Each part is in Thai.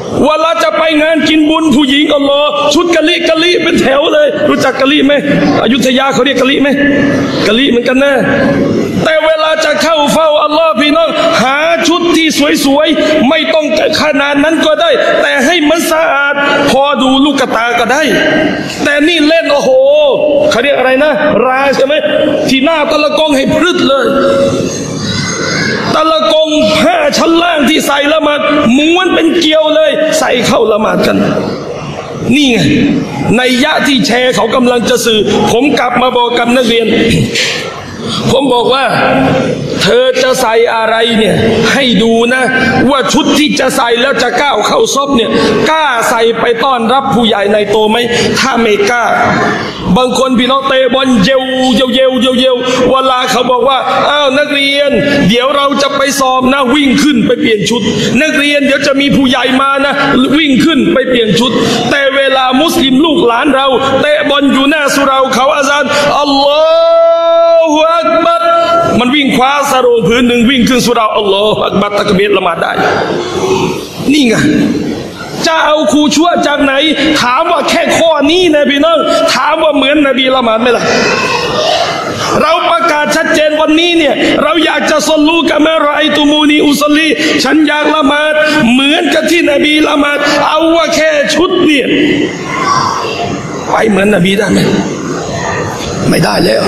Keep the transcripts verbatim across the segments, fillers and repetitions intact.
เวลาจะไปงานกินบุญผู้หญิงอัลลอฮ์ชุดกะลิกะลิเป็นแถวเลยรู้จักกะลิไหมอยุธยาเขาเรียกกะลิไหมกะลิเหมือนกันนะแต่เวลาจะเข้าเฝ้าอัลลอฮ์พี่น้องหาชุดที่สวยๆไม่ต้องขนาดนั้นก็ได้แต่ให้มันสะอาดพอดูลูกตาก็ได้แต่นี่เล่นโอ้โหเขาเรียกอะไรนะราใช่ไหมที่หน้าตะละกงให้พรึดเลยตะละกงผ้าชั้นล่างที่ใส่ละหมาดม้วนเป็นเกลียวเลยใส่เข้าละหมาดกันนี่ไงในยะที่แชร์เขากำลังจะสื่อผมกลับมาบอกกับนักเรียนผมบอกว่าเธอจะใส่อะไรเนี่ยให้ดูนะว่าชุดที่จะใส่แล้วจะก้าวเข้าซบเนี่ยกล้าใส่ไปต้อนรับผู้ใหญ่ในโตไหมถ้าไม่กล้าบางคนพี่น้องเตะบอลเยวเยวเยวเยวเยวเวลาเขาบอกว่าอ้าวนักเรียนเดี๋ยวเราจะไปซ้อมนะวิ่งขึ้นไปเปลี่ยนชุดนักเรียนเดี๋ยวจะมีผู้ใหญ่มานะวิ่งขึ้นไปเปลี่ยนชุดแต่เวลามุสลิมลูกหลานเราเตะบอลอยู่หน้าสุเราเขาอาซานอัลลอฮฺอักบัรมันวิ่งคว้าสะโรงพื้นหนึ่งวิ่งขึ้นสุเราอัลลอฮฺอักบัรตะกบีรละหมาดได้นี่ไงจะเอาครูชั่วจากไหนถามว่าแค่ข้อนี้นะพี่น้องถามว่าเหมือนนบีละหมาดไหมล่ะเราประกาศชัดเจนวันนี้เนี่ยเราอยากจะซอลลูกะมาเราไอตูมูนีอุซลีฉันอยากละหมาดเหมือนกับที่นบีละหมาดเอาว่าแค่ชุดเนี่ยไปเหมือนนบีได้ไหมไม่ได้แล้ว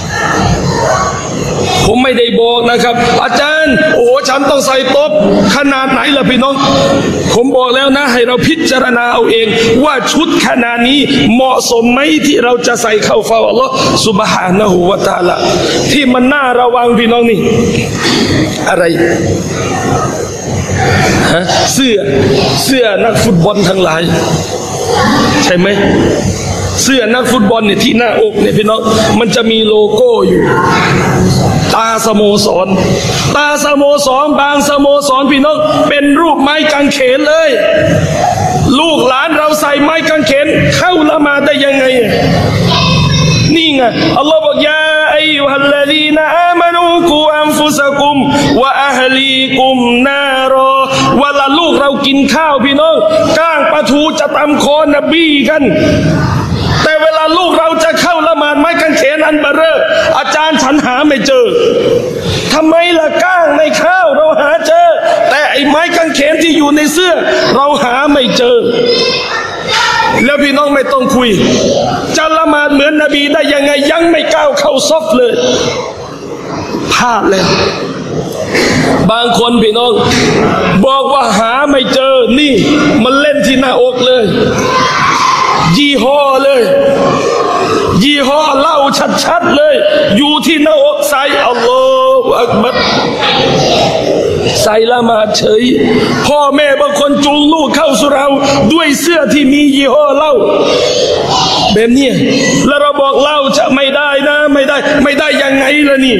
ผมไม่ได้บอกนะครับอาจารย์โอ้ฉันต้องใส่ตบขนาดไหนล่ะพี่น้องผมบอกแล้วนะให้เราพิจารณาเอาเองว่าชุดขนาดนี้เหมาะสมไหมที่เราจะใส่เข้าเฝ้าอัลลอฮฺซุบฮานะฮูวะตะอาลาที่มันน่าระวังพี่น้องนี่อะไรฮะเสื้อเสื้อนักฟุตบอลทั้งหลายใช่ไหมเสื้อนักฟุตบอลเนี่ยที่หน้าอกเนี่ยพี่น้องมันจะมีโลโก้อยู่ตาสโมสรตาสโมสรบางสโมสรพี่น้องเป็นรูปไม้กางเขนเลยลูกหลานเราใส่ไม้กางเขนเข้าละหมาดได้ยังไงนี่ไงอัลลอฮฺบอกยาอัยยูฮัลลดีนอามานูกูอัมฟุซะกุมวะอะฮลีกุมนารอเวลาลูกเรากินข้าวพี่น้องก้างปลาทูจะตำคอนบีกันแต่เวลาลูกเราจะเข้าละหมาดไม้กางเขนอันเบอเร่ออาจารย์ฉันหาไม่เจอทำไมล่ะก้างในข้าวเราหาเจอแต่ไอ้ไม้กางเขนที่อยู่ในเสื้อเราหาไม่เจอแล้วพี่น้องไม่ต้องคุยจะละหมาดเหมือนนบีได้ยังไงยังไม่ก้าวเข้าซอฟเลยพลาดแล้วบางคนพี่น้องบอกว่าหาไม่เจอนี่มันเล่นที่หน้าอกเลยยี่ห้อเลยยี่ห้อเล่าชัดๆเลยอยู่ที่หน้าอกใส่อัลลอฮฺอักบัรใส่ละหมาดเฉยพ่อแม่บางคนจูงลูกเข้าสุเราด้วยเสื้อที่มียี่ห้อเล่าแบบนี้แล้วเราบอกเล่าจะไม่ได้นะไม่ได้ไม่ได้ยังไงล่ะนี่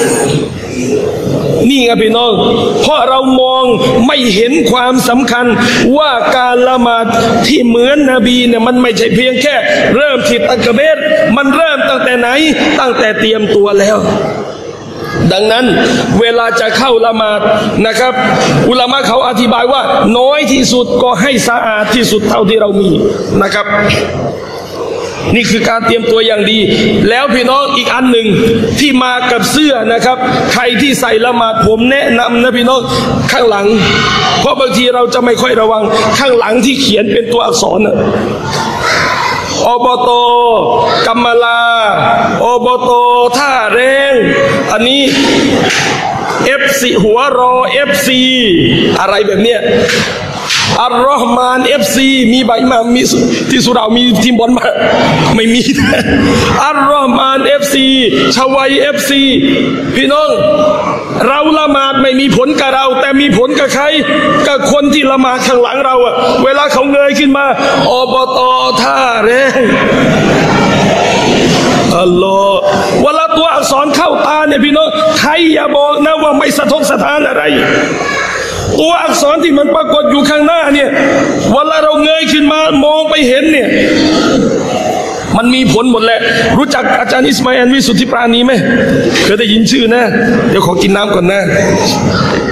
นี่ไงพี่น้องเพราะเรามองไม่เห็นความสำคัญว่าการละหมาดที่เหมือนนบีเนี่ยมันไม่ใช่เพียงแค่เริ่มที่ตักบีรมันเริ่มตั้งแต่ไหนตั้งแต่เตรียมตัวแล้วดังนั้นเวลาจะเข้าละหมาดนะครับอุลามะเขาอธิบายว่าน้อยที่สุดก็ให้สะอาดที่สุดเท่าที่เรามีนะครับนี่คือการเตรียมตัวอย่างดีแล้วพี่น้องอีกอันหนึ่งที่มากับเสื้อนะครับใครที่ใส่ละหมาดผมแนะนำนะพี่น้องข้างหลังเพราะบางทีเราจะไม่ค่อยระวังข้างหลังที่เขียนเป็นตัวอักษรนะอบต.กัมมาลาอบต.ท่าแรงอันนี้ เอฟ ซี หัวรอ เอฟ ซี อะไรแบบเนี้ยอัลลอฮ์มานเอฟซีมีใบมามีที่สุรามีทีมบอลมาไม่มีอัลลอฮ์มานเอฟซีชวัยเอฟซีพี่น้องเราละหมาดไม่มีผลกับเราแต่มีผลกับใครกับคนที่ละหมาดข้างหลังเราอะเวลาเขาเงยขึ้นมาอบต.ท่าแรงอัลลอฮ์เวลาตัวอักษรเข้าตาเนี่ยพี่น้องใครอย่าบอกนะว่าไม่สะทกสะท้านอะไรตัวอักษรที่มันปรากฏอยู่ข้างหน้าเนี่ยเวลาเราเงยขึ้นมามองไปเห็นเนี่ยมันมีผลหมดแหละรู้จักอาจารย์อิสมาอิลวิสุทธิปราณีไหมเคยได้ยินชื่อนะเดี๋ยวขอกินน้ำก่อนนะ